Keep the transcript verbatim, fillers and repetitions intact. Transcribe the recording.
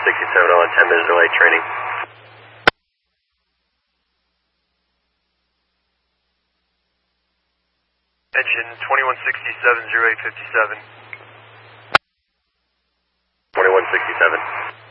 sixty-seven on ten minutes delay training. Engine twenty-one sixty-seven, zero eight fifty-seven. twenty-one sixty-seven.